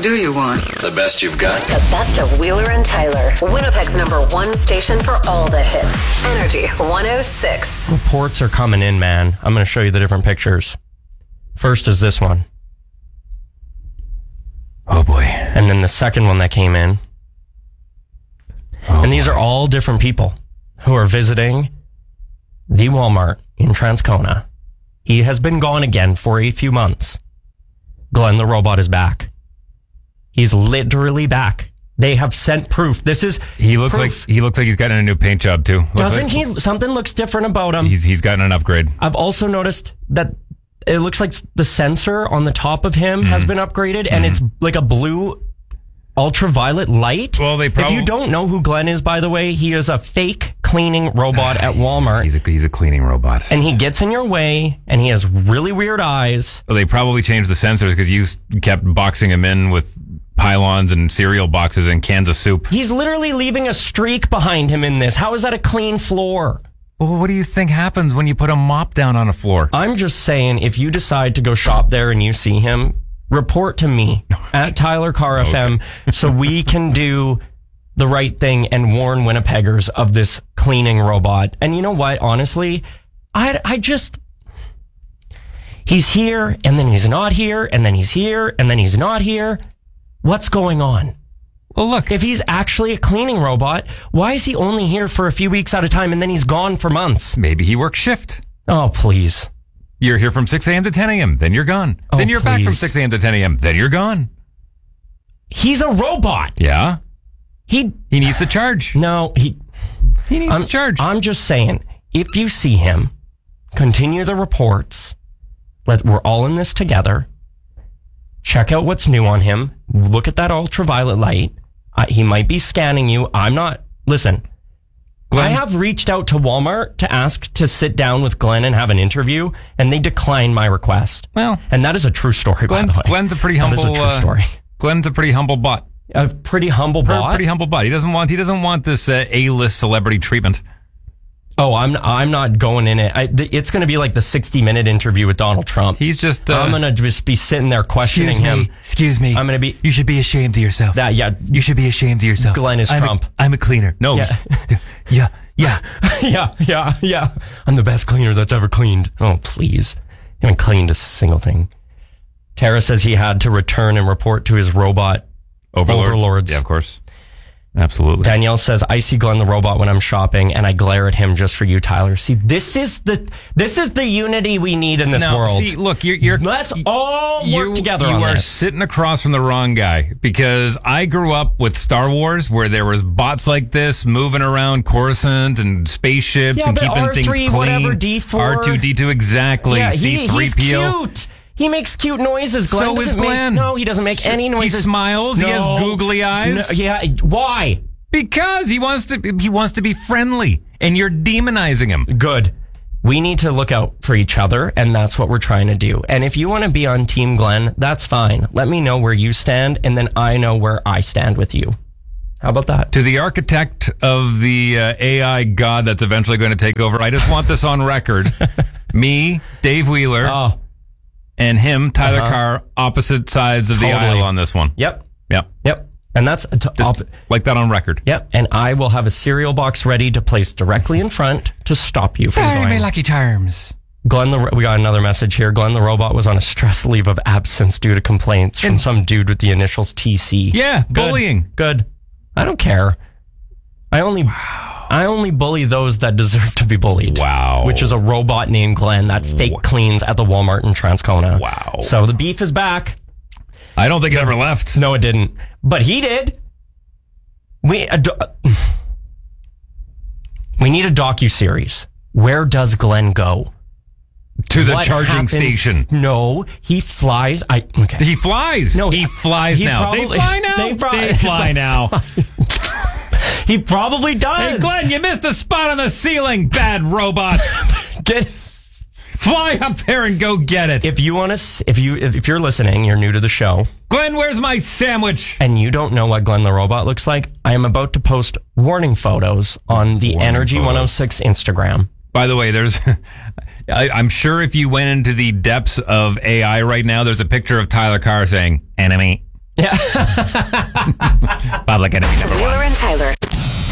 do you want? The best you've got. The best of Wheeler and Tyler. Winnipeg's #1 station for all the hits. Energy 106. Reports are coming in, man. I'm going to show you the different pictures. First is this one. Oh, boy. And then the second one that came in. And these are all different people who are visiting the Walmart in Transcona. He has been gone again for a few months. Glenn the robot is back. He's literally back. They have sent proof. He looks like he's gotten a new paint job too. Doesn't he? Something looks different about him. He's gotten an upgrade. I've also noticed that it looks like the sensor on the top of him has been upgraded, and it's like a blue ultraviolet light. Well, if you don't know who Glenn is, by the way, he is a fake cleaning robot at Walmart. He's a cleaning robot. And he gets in your way, and he has really weird eyes. Well, they probably changed the sensors because you kept boxing him in with pylons and cereal boxes and cans of soup. He's literally leaving a streak behind him in this. How is that a clean floor? Well, what do you think happens when you put a mop down on a floor? I'm just saying, if you decide to go shop there and you see him, report to me at Tyler Car FM so we can do the right thing and warn Winnipeggers of this cleaning robot. And you know what? Honestly, he's here and then he's not here and then he's here and then he's not here. What's going on? Well, look, if he's actually a cleaning robot, why is he only here for a few weeks at a time and then he's gone for months? Maybe he works shift. Oh, please. You're here from 6 a.m. to 10 a.m., then you're gone. Oh, then you're back from 6 a.m. to 10 a.m., then you're gone. He's a robot. Yeah. He needs to charge. No, he needs to charge. I'm just saying, if you see him, continue the reports. We're all in this together. Check out what's new on him. Look at that ultraviolet light. He might be scanning you. I'm not. Listen, Glenn, I have reached out to Walmart to ask to sit down with Glenn and have an interview, and they declined my request. Well, and that is a true story, by the way. Glenn's a pretty humble. That is a true story. Glenn's a pretty humble bot. A pretty humble bot. Pretty humble bot. He doesn't want this A-list celebrity treatment. Oh, I'm not going in it. It's going to be like the 60-minute interview with Donald Trump. He's just. I'm going to just be sitting there questioning him. Excuse me. I'm going to be. You should be ashamed of yourself. You should be ashamed of yourself. Glenn is Trump. I'm a cleaner. No. Yeah. Yeah. I'm the best cleaner that's ever cleaned. Oh, please. I haven't cleaned a single thing. Tara says he had to return and report to his robot overlords. Yeah, of course. Absolutely. Danielle says, I see Glenn the robot when I'm shopping and I glare at him just for you, Tyler. See, this is the unity we need in this world. See, look, let's all work together on this. You are sitting across from the wrong guy, because I grew up with Star Wars where there was bots like this moving around Coruscant and spaceships and keeping R3, things clean. Whatever, D4. R2-D2, exactly. Yeah, C-3PO. he's cute. He makes cute noises, Glenn. So is Glenn. No, he doesn't make any noises. He smiles. No. He has googly eyes. No, yeah. Why? Because he wants to be friendly, and you're demonizing him. Good. We need to look out for each other, and that's what we're trying to do. And if you want to be on Team Glenn, that's fine. Let me know where you stand, and then I know where I stand with you. How about that? To the architect of the AI god that's eventually going to take over, I just want this on record. Me, Dave Wheeler, and him, Tyler Carr, opposite sides of the aisle on this one. Yep. Yep. And that's just like that on record. Yep. And I will have a cereal box ready to place directly in front to stop you from going. My Lucky Charms. Glenn, we got another message here. Glenn the robot was on a stress leave of absence due to complaints from some dude with the initials TC. Yeah, bullying. Good. I don't care. I only bully those that deserve to be bullied. Wow. Which is a robot named Glenn that fake cleans at the Walmart in Transcona. Wow. So the beef is back. I don't think it ever left. No, it didn't. But he did. We need a docuseries. Where does Glenn go? To the charging station. No, he flies. He flies. No, he flies now. They fly now. They fly now. He probably does. Hey, Glenn, you missed a spot on the ceiling, bad robot. Fly up there and go get it. If you want to, if you're listening, you're new to the show. Glenn, where's my sandwich? And you don't know what Glenn the robot looks like. I am about to post warning photos on the Energy 106 Instagram. By the way, I'm sure if you went into the depths of AI right now, there's a picture of Tyler Carr saying, enemy. Public Enemy number one. Wheeler and Tyler.